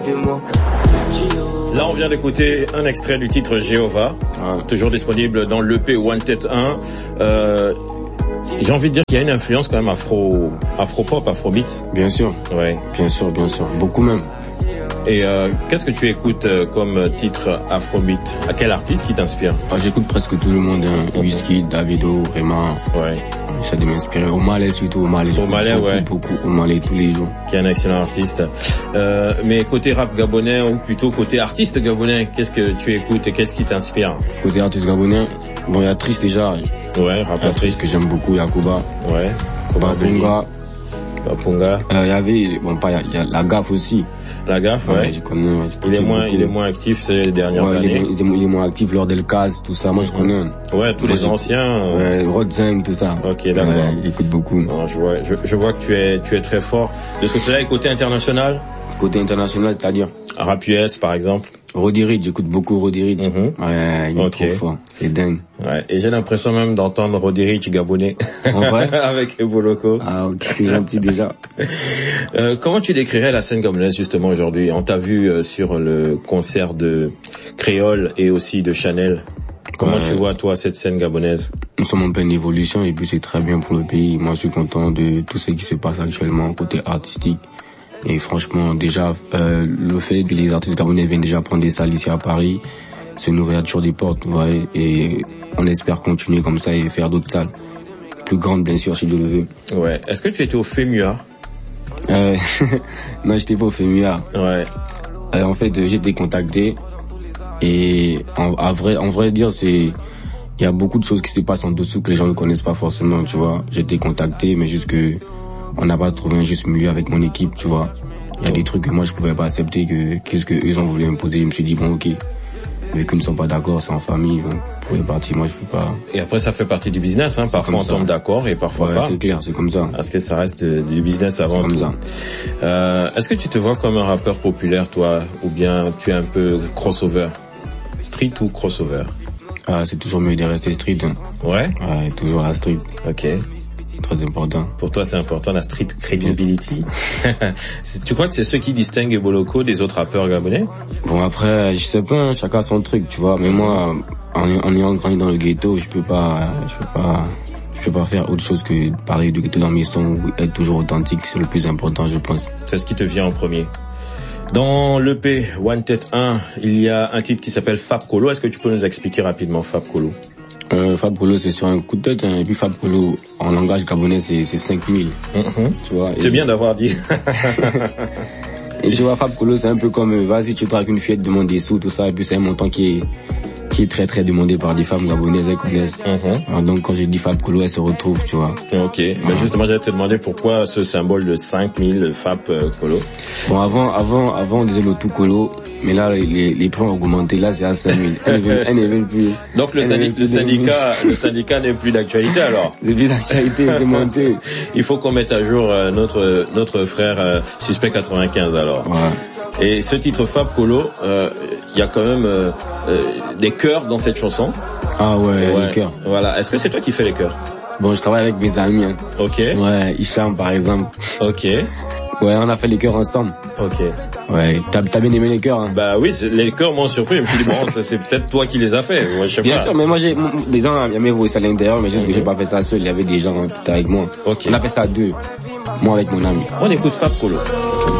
Là, on vient d'écouter un extrait du titre Jéhovah, toujours disponible dans l'EP Wanted 1. J'ai envie de dire qu'il y a une influence quand même afro-pop, afrobeat. Bien sûr. Ouais. Bien sûr. Beaucoup même. Et qu'est-ce que tu écoutes comme titre afrobeat? À quel artiste qui t'inspire? J'écoute presque tout le monde, hein. Wizkid, Davido, Rema. Ouais. J'essaie de m'inspirer. Omalé surtout, Omalé. Beaucoup, Omalé tous les jours. Qui est un excellent artiste. Mais côté rap gabonais ou plutôt côté artiste gabonais, qu'est-ce que tu écoutes et qu'est-ce qui t'inspire? Côté artiste gabonais, bon, il y a Triste déjà. Ouais, rappeur Triste que j'aime beaucoup, Yakuba. Ouais. Bapunga. Il y avait, bon, il y a La Gaffe aussi. La Gaffe, ouais. Je connais. Il est moins actif ces dernières années. Il est moins actif lors d'Elkaz, tout ça. Moi, je connais. Ouais, tous les anciens. Ouais, Rodzeng, tout ça. Ok, d'accord. Ouais, il écoute beaucoup. Non, je vois que tu es très fort. De ce côté-là, et côté international? Côté international, c'est-à-dire? Rap US, par exemple. Roddy Ricch, j'écoute beaucoup Roddy Ricch. Ouais, il est trop fort. C'est dingue. Ouais, et j'ai l'impression même d'entendre Roddy Ricch gabonais. En vrai? Avec Eboloko. Ah, ok, c'est gentil déjà. Comment tu décrirais la scène gabonaise justement aujourd'hui? On t'a vu sur le concert de Créole et aussi de Chanel. Comment tu vois toi cette scène gabonaise? Nous sommes en pleine évolution et puis c'est très bien pour le pays. Moi, je suis content de tout ce qui se passe actuellement côté artistique. Et franchement, déjà, le fait que les artistes gabonais viennent déjà prendre des salles ici à Paris, c'est une ouverture des portes, ouais, et on espère continuer comme ça et faire d'autres salles. Plus grandes, bien sûr, si je le veux. Ouais. Est-ce que tu étais au FEMUA? Non, j'étais pas au FEMUA. Ouais. En fait, j'ai été contacté et en vrai dire, il y a beaucoup de choses qui se passent en dessous que les gens ne connaissent pas forcément, tu vois. J'ai été contacté, mais juste que on n'a pas trouvé un juste milieu avec mon équipe, tu vois. Il y a des trucs que moi je pouvais pas accepter, qu'est-ce que eux ont voulu imposer. Je me suis dit bon, ok, vu qu'ils ne sont pas d'accord, c'est en famille, donc pour les parties, moi je peux pas. Et après ça fait partie du business, hein. Parfois on tombe d'accord et parfois pas. C'est clair, c'est comme ça. Parce que ça reste du business avant tout. Comme ça. Est-ce que tu te vois comme un rappeur populaire, toi, ou bien tu es un peu crossover? Street ou crossover? C'est toujours mieux de rester street. Hein. Ouais? Ouais, toujours la street. Ok. Très important. Pour toi, c'est important la street credibility. Tu crois que c'est ce qui distingue Eboloko des autres rappeurs gabonais? Bon, après, je sais pas, hein, chacun son truc, tu vois. Mais moi, en ayant grandi dans le ghetto, je peux pas faire autre chose que parler du ghetto dans mes sons ou être toujours authentique. C'est le plus important, je pense. C'est ce qui te vient en premier. Dans l'EP Wanted 1, il y a un titre qui s'appelle Fab Kolo. Est-ce que tu peux nous expliquer rapidement Fab Kolo? Fab Kolo, c'est sur un coup de tête, hein. Et puis Fab Kolo, en langage gabonais, c'est 5000. Tu vois. C'est bien d'avoir dit. Et tu vois, Fab Kolo, c'est un peu comme, vas-y, tu dragues une fillette, demande des sous, tout ça, et puis c'est un montant qui est très très demandé par des femmes gabonaises, elles connaissent. Alors donc quand j'ai dit Fab Kolo, elle se retrouve, tu vois. Ok, mais justement j'allais te demander pourquoi ce symbole de 5000 Fab Kolo. Bon, avant on disait le tout Kolo, mais là les prix ont augmenté, là c'est à 5000. Elles ne veulent plus. Donc le syndicat n'est plus d'actualité alors. C'est plus d'actualité, c'est monté. Il faut qu'on mette à jour notre frère Suspect 95 alors. Ouais. Et ce titre Fab Kolo, il y a quand même des chœurs dans cette chanson. Ah ouais, les chœurs. Voilà. Est-ce que c'est toi qui fais les chœurs? Bon, je travaille avec mes amis. Hein. Ok. Ouais, Hicham par exemple. Ok. Ouais, on a fait les chœurs ensemble. Ok. Ouais, t'as bien aimé les chœurs, hein? Bah oui, les chœurs m'ont surpris. Je me suis dit bon, ça c'est peut-être toi qui les as fait. Ouais, je sais bien pas. Sûr, mais moi des gens aimaient vous aussi à l'intérieur, mais juste que j'ai pas fait ça seul. Il y avait des gens qui étaient avec moi. Ok. On a fait ça à deux. Moi avec mon ami. On écoute Fab Kolo.